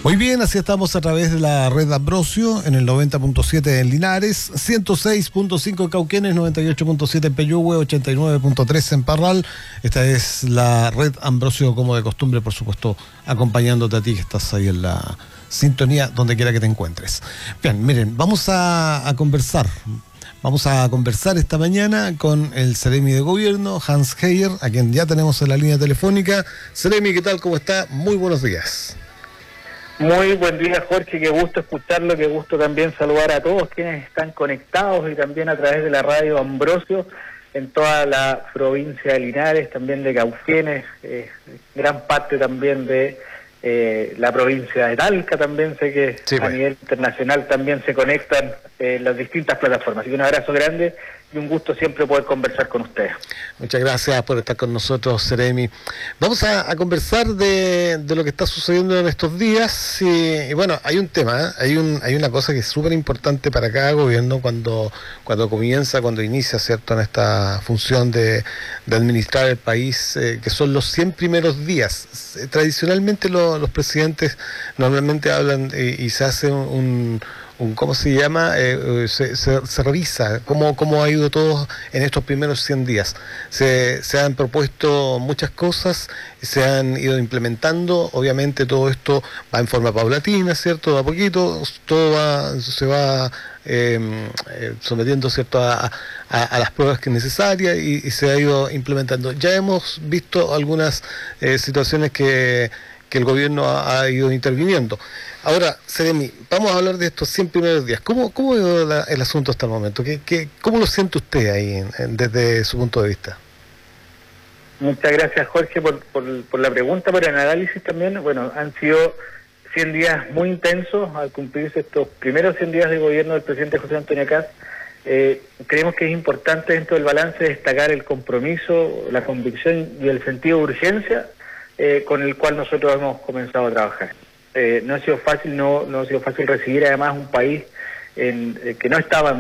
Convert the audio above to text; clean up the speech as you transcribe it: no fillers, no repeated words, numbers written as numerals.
Muy bien, así estamos a través de la red Ambrosio en el 90.7 en Linares, 106.5 en Cauquenes, 98.7 en Peyúgue, 89.3 en Parral. Esta es la red Ambrosio, como de costumbre, por supuesto, acompañándote a ti que estás ahí en la sintonía donde quiera que te encuentres. Bien, miren, vamos a conversar. Vamos a conversar esta mañana con el Seremi de Gobierno, Hans Heyer, a quien ya tenemos en la línea telefónica. Seremi, ¿qué tal? ¿Cómo está? Muy buenos días. Muy buen día, Jorge, qué gusto escucharlo, qué gusto también saludar a todos quienes están conectados y también a través de la radio Ambrosio en toda la provincia de Linares, también de Cauquenes, gran parte también de la provincia de Talca, también sé que sí, a nivel internacional también se conectan las distintas plataformas. Así que un abrazo grande y un gusto siempre poder conversar con ustedes. Muchas gracias por estar con nosotros, Seremi. Vamos a conversar de lo que está sucediendo en estos días y bueno, hay un tema, hay una cosa que es súper importante para cada gobierno cuando inicia, ¿cierto?, en esta función de administrar el país, que son los 100 primeros días. Tradicionalmente los presidentes normalmente hablan y se hace ¿cómo se llama? Se revisa cómo ha ido todo en estos primeros 100 días. Se han propuesto muchas cosas, se han ido implementando. Obviamente todo esto va en forma paulatina, ¿cierto? A poquito, se va sometiendo, ¿cierto?, a las pruebas que es necesaria y se ha ido implementando. Ya hemos visto algunas situaciones que el gobierno ha ido interviniendo. Ahora, Seremi, vamos a hablar de estos 100 primeros días. ¿Cómo ha ido el asunto hasta el momento? ¿Cómo lo siente usted ahí desde su punto de vista? Muchas gracias, Jorge, por la pregunta, por el análisis también. Bueno, han sido 100 días muy intensos al cumplirse estos primeros 100 días de gobierno del presidente José Antonio Kast. Creemos que es importante dentro del balance destacar el compromiso, la convicción y el sentido de urgencia con el cual nosotros hemos comenzado a trabajar. No ha sido fácil, no ha sido fácil recibir además un país que no estaba en